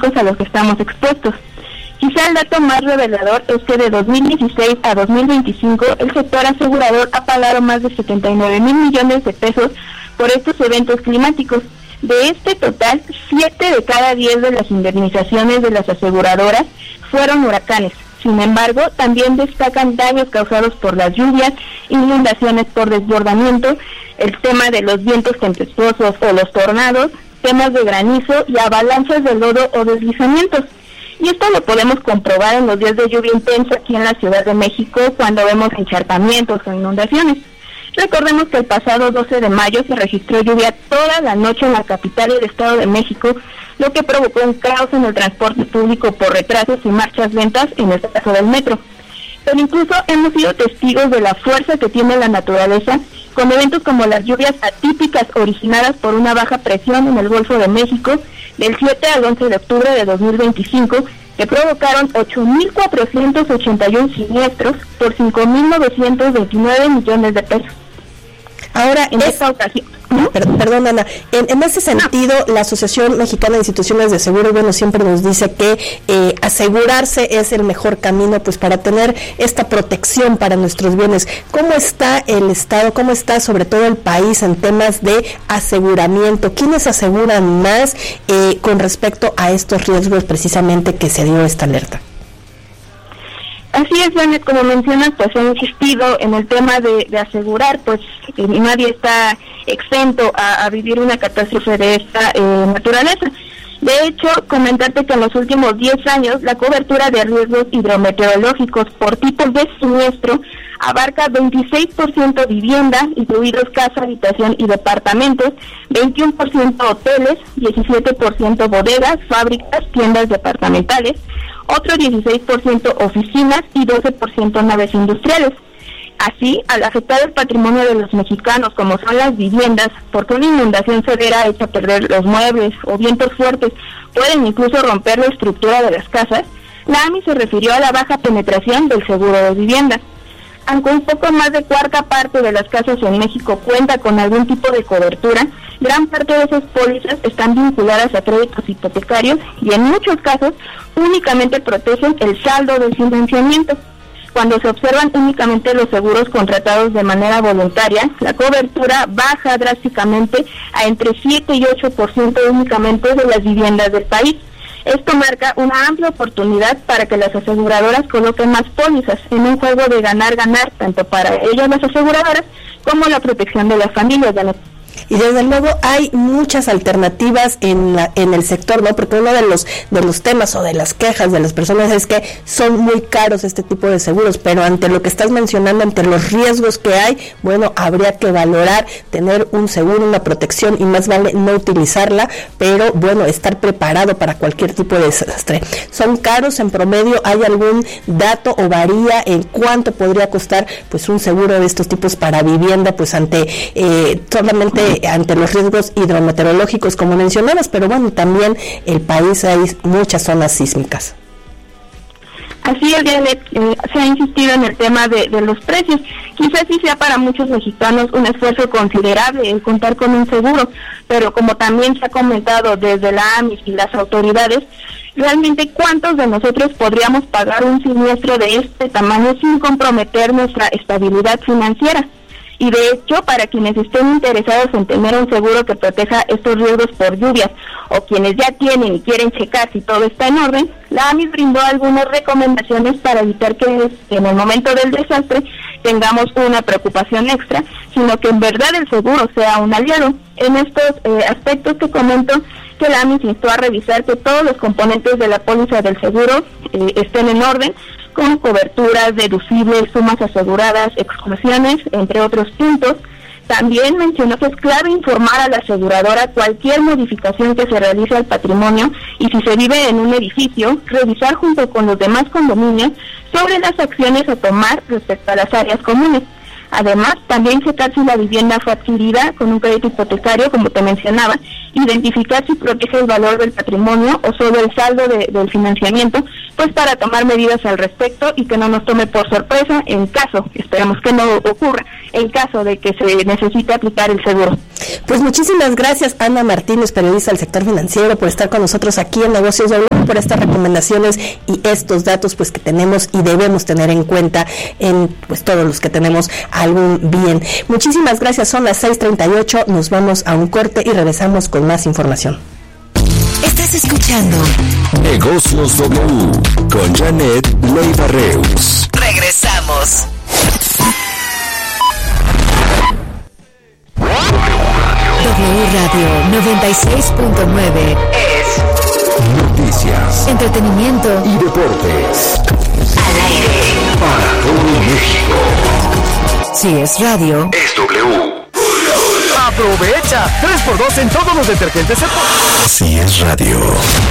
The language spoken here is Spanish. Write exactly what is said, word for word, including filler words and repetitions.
climáticos a los que estamos expuestos. Quizá el dato más revelador es que de dos mil dieciséis a dos mil veinticinco el sector asegurador ha pagado más de setenta y nueve mil millones de pesos por estos eventos climáticos. De este total, siete de cada diez de las indemnizaciones de las aseguradoras fueron huracanes. Sin embargo, también destacan daños causados por las lluvias, inundaciones por desbordamiento, el tema de los vientos tempestuosos o los tornados, temas de granizo y avalanchas de lodo o deslizamientos. Y esto lo podemos comprobar en los días de lluvia intensa aquí en la Ciudad de México cuando vemos encharcamientos o inundaciones. Recordemos que el pasado doce de mayo se registró lluvia toda la noche en la capital del Estado de México, lo que provocó un caos en el transporte público por retrasos y marchas lentas, en el caso del metro. Pero incluso hemos sido testigos de la fuerza que tiene la naturaleza, con eventos como las lluvias atípicas originadas por una baja presión en el Golfo de México, del siete al once de octubre de dos mil veinticinco, que provocaron ocho mil cuatrocientos ochenta y uno siniestros por cinco mil novecientos veintinueve millones de pesos. Ahora, en es, esta ocasión, ¿no? Perdón, perdón, Ana, en, en ese sentido, no. la Asociación Mexicana de Instituciones de Seguro, bueno, siempre nos dice que eh, asegurarse es el mejor camino, pues, para tener esta protección para nuestros bienes. ¿Cómo está el Estado, cómo está sobre todo el país en temas de aseguramiento? ¿Quiénes aseguran más eh, con respecto a estos riesgos precisamente que se dio esta alerta? Así es, Janet, como mencionas, pues he insistido en el tema de, de asegurar, pues eh, nadie está exento a, a vivir una catástrofe de esta eh, naturaleza. De hecho, comentarte que en los últimos diez años la cobertura de riesgos hidrometeorológicos por tipos de siniestro abarca veintiséis por ciento vivienda, incluidos casa, habitación y departamentos, veintiuno por ciento hoteles, diecisiete por ciento bodegas, fábricas, tiendas departamentales, otro dieciséis por ciento oficinas y doce por ciento naves industriales. Así, al afectar el patrimonio de los mexicanos, como son las viviendas, porque una inundación severa echa a perder los muebles o vientos fuertes pueden incluso romper la estructura de las casas, la A M I se refirió a la baja penetración del seguro de vivienda. Aunque un poco más de cuarta parte de las casas en México cuenta con algún tipo de cobertura, gran parte de esas pólizas están vinculadas a créditos hipotecarios y en muchos casos únicamente protegen el saldo del financiamiento. Cuando se observan únicamente los seguros contratados de manera voluntaria, la cobertura baja drásticamente a entre siete y ocho por ciento únicamente de las viviendas del país. Esto marca una amplia oportunidad para que las aseguradoras coloquen más pólizas en un juego de ganar-ganar, tanto para ellas las aseguradoras como la protección de las familias de las. Y desde luego hay muchas alternativas en la, en el sector, ¿no? Porque uno de los de los temas o de las quejas de las personas es que son muy caros este tipo de seguros, pero ante lo que estás mencionando, ante los riesgos que hay, bueno, habría que valorar tener un seguro, una protección y más vale no utilizarla, pero bueno, estar preparado para cualquier tipo de desastre. ¿Son caros en promedio? ¿Hay algún dato o varía en cuánto podría costar pues un seguro de estos tipos para vivienda, pues ante eh, solamente ante los riesgos hidrometeorológicos como mencionabas, pero bueno, también el país hay muchas zonas sísmicas? Así es, Janet, eh, se ha insistido en el tema de, de los precios. Quizás sí sea para muchos mexicanos un esfuerzo considerable el contar con un seguro, pero como también se ha comentado desde la A M I y las autoridades, realmente cuántos de nosotros podríamos pagar un siniestro de este tamaño sin comprometer nuestra estabilidad financiera. Y de hecho, para quienes estén interesados en tener un seguro que proteja estos riesgos por lluvias, o quienes ya tienen y quieren checar si todo está en orden, la A M I brindó algunas recomendaciones para evitar que en el momento del desastre tengamos una preocupación extra, sino que en verdad el seguro sea un aliado. En estos eh, aspectos que comento, que la A M I se instó a revisar que todos los componentes de la póliza del seguro eh, estén en orden, con coberturas, deducibles, sumas aseguradas, exclusiones, entre otros puntos. También mencionó que es clave informar a la aseguradora cualquier modificación que se realice al patrimonio y si se vive en un edificio, revisar junto con los demás condominios sobre las acciones a tomar respecto a las áreas comunes. Además, también checar si la vivienda fue adquirida con un crédito hipotecario, como te mencionaba, identificar si protege el valor del patrimonio o solo el saldo de, del financiamiento, pues para tomar medidas al respecto y que no nos tome por sorpresa en caso, esperamos que no ocurra, en caso de que se necesite aplicar el seguro. Pues muchísimas gracias, Ana Martínez, periodista del sector financiero, por estar con nosotros aquí en Negocios W, por estas recomendaciones y estos datos pues que tenemos y debemos tener en cuenta en pues todos los que tenemos algún bien. Muchísimas gracias, son las seis treinta y ocho, nos vamos a un corte y regresamos con más información. Estás escuchando Negocios W con Janet Leiva Reus. Regresamos. W Radio noventa y seis punto nueve es Noticias, entretenimiento y deportes. Al aire Para todo México. Si es radio, Es W. ¡Aprovecha! tres por dos en todos los detergentes. Si es radio.